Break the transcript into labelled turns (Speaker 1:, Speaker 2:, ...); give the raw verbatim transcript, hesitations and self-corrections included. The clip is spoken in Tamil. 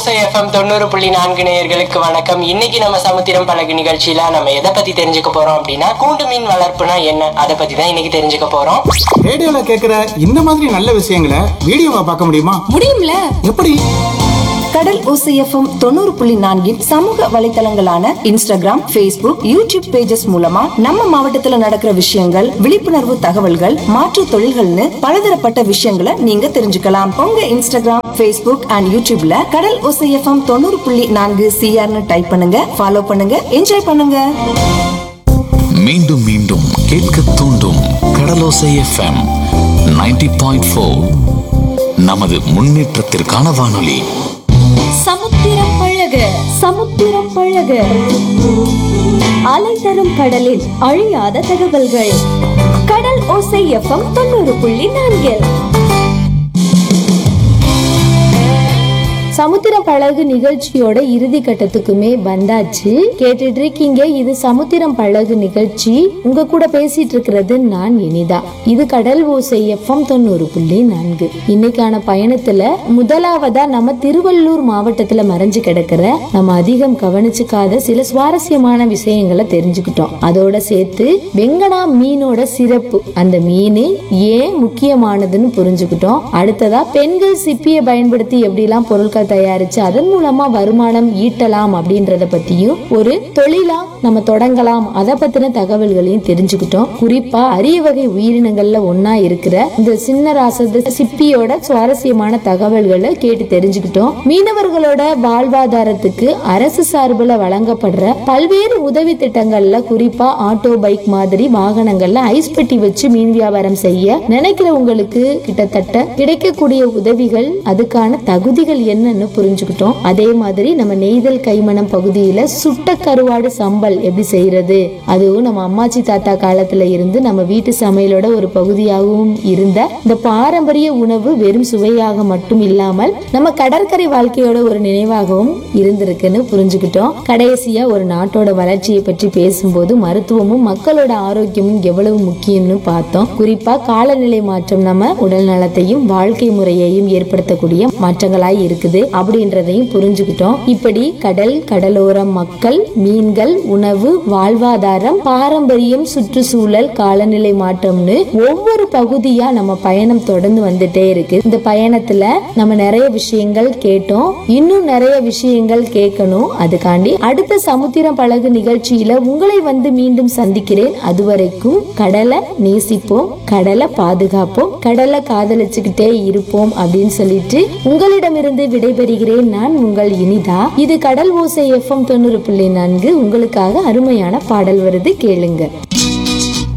Speaker 1: ஓசை எஃப்எம் தொண்ணூறு புள்ளி நான்கு நேயர்களுக்கு வணக்கம். இன்னைக்கு நம்ம சமுத்திரம் பழகு நிகழ்ச்சியில நம்ம எதை பத்தி தெரிஞ்சுக்க போறோம் அப்படின்னா, கூண்டு மீன் வளர்ப்புனா என்ன, அதை பத்தி தான் இன்னைக்கு தெரிஞ்சுக்க போறோம்.
Speaker 2: ரேடியோல கேக்குற இந்த மாதிரி நல்ல விஷயங்களை வீடியோவா பார்க்க முடியுமா?
Speaker 3: முடியும்ல.
Speaker 2: எப்படி?
Speaker 3: கடல் ஓசை எஃப்எம் தொண்ணூறு புள்ளி நான்கின் சமூக வலைத்தளங்களான இன்ஸ்டாகிராம், பேஸ்புக், யூடியூப் பேஜஸ் மூலமா நம்ம மாவட்டத்துல நடக்கிற விஷயங்கள், விழிப்புணர்வு தகவல்கள், மாற்று தொழில்கள்னு பலதரப்பட்ட விஷயங்களை நீங்க தெரிஞ்சுக்கலாம். உங்க இன்ஸ்டாகிராம், பேஸ்புக் அண்ட் யூடியூப்ல கடல் ஓசை எஃப்எம் தொண்ணூறு புள்ளி நான்கு சிஆர்னு டைப் பண்ணுங்க, ஃபாலோ பண்ணுங்க, என்ஜாய் பண்ணுங்க.
Speaker 4: மீண்டும் மீண்டும் கேட்க தூண்டும் கடலோசை எஃப்எம் நைன்டி பாயிண்ட் ஃபோர். நமது முன்னேற்றத்திற்கான வானொலி.
Speaker 5: சமுத்திரம் பழக சமுத்திரம் பழக அலை தரும் கடலில் அழியாத தகவல்கள். கடல் ஓசை எஃப்எம் தொண்ணூறு புள்ளி நான்கு. சமுத்திரம் பழகு நிகழ்ச்சியோட இறுதி கட்டத்துக்குமே வந்தாச்சு. கேட்டுட்டு இருக்கீங்க, இது சமுத்திரம் பழகு நிகழ்ச்சி. உங்க கூட பேசிட்டு இருக்கிறது நான் இனிதா. இது கடல் ஓசை எஃப்எம் தொண்ணூறு புள்ளி நான்கு. இன்னைக்கான பயணத்துல முதலாவதா நம்ம திருவள்ளூர் மாவட்டத்துல மறைஞ்சு கிடக்கிற நம்ம அதிகம் கவனிச்சுக்காத சில சுவாரஸ்யமான விஷயங்களை தெரிஞ்சுக்கிட்டோம். அதோட சேர்த்து வெங்கடா மீனோட சிறப்பு, அந்த மீன் ஏன் முக்கியமானதுன்னு புரிஞ்சுக்கிட்டோம். அடுத்ததா பெண்கள் சிப்பியை பயன்படுத்தி எப்படி எல்லாம் பொருட்கள் தயாரிச்சு அதன் மூலமா வருமானம் ஈட்டலாம் அப்படின்றத பத்தியும், ஒரு தொழிலா நம்ம தொடங்கலாம் அதை பத்தின தகவல்களையும் தெரிஞ்சுக்கிட்டோம். குறிப்பா அரிய வகை உயிரினங்கள்ல ஒன்னா இருக்கிற இந்த சின்ன ராச சிப்பியோட சுவாரஸ்யமான தகவல்களை கேட்டு தெரிஞ்சுக்கிட்டோம். மீனவர்களோட வாழ்வாதாரத்துக்கு அரசு சார்பில் வழங்கப்படுற பல்வேறு உதவி திட்டங்கள்ல, குறிப்பா ஆட்டோ, பைக் மாதிரி வாகனங்கள்ல ஐஸ் பெட்டி வச்சு மீன் வியாபாரம் செய்ய நினைக்கிறவங்களுக்கு கிட்டத்தட்ட கிடைக்கக்கூடிய உதவிகள், அதுக்கான தகுதிகள் என்ன புரிஞ்சுக்கிட்டோம். அதே மாதிரி நம்ம நெய்தல் கைமணம் பகுதியில சுட்ட கருவாடு சம்பல் எப்படி செய்யறது, அதுவும் நம்ம அம்மாச்சி தாத்தா காலத்துல இருந்து நம்ம வீட்டு சமையலோட ஒரு பகுதியாகவும் இருந்த இந்த பாரம்பரிய உணவு வெறும் சுவையாக மட்டும் இல்லாமல் நம்ம கடற்கரை வாழ்க்கையோட ஒரு நினைவாகவும் இருந்திருக்குன்னு புரிஞ்சுக்கிட்டோம். கடைசியா ஒரு நாட்டோட வளர்ச்சியை பற்றி பேசும்போது மருத்துவமும் மக்களோட ஆரோக்கியமும் எவ்வளவு முக்கியம்னு பார்த்தோம். குறிப்பா காலநிலை மாற்றம் நம்ம உடல் நலத்தையும் வாழ்க்கை முறையையும் ஏற்படுத்தக்கூடிய மாற்றங்களாய் இருக்குது அப்படின்றதையும் புரிஞ்சுக்கிட்டோம். இப்படி கடல், கடலோரம் மக்கள், மீன்கள், உணவு, வாழ்வாதாரம், பாரம்பரியம், சுற்றுச்சூழல், காலநிலை மாற்றம்னு ஒவ்வொரு பகுதியா நம்ம பயணம் தொடர்ந்து வந்துட்டே இருக்கு. இந்த பயணத்துல நம்ம நிறைய விஷயங்கள் கேட்டோம், இன்னும் நிறைய விஷயங்கள் கேட்கணும். அதுக்காண்டி அடுத்த சமுத்திரம் பழகு நிகழ்ச்சியில உங்களை வந்து மீண்டும் சந்திக்கிறேன். அதுவரைக்கும் கடலை நேசிப்போம், கடலை பாதுகாப்போம், கடலை காதலிச்சுக்கிட்டே இருப்போம் அப்படின்னு சொல்லிட்டு உங்களிடமிருந்து விடைபெறுகிறேன். நான் உங்கள் இனிதா. இது கடல் ஓசை எஃப்எம் தொண்ணூறு புள்ளி நான்கு. உங்களுக்காக அருமையான பாடல் வருது, கேளுங்க.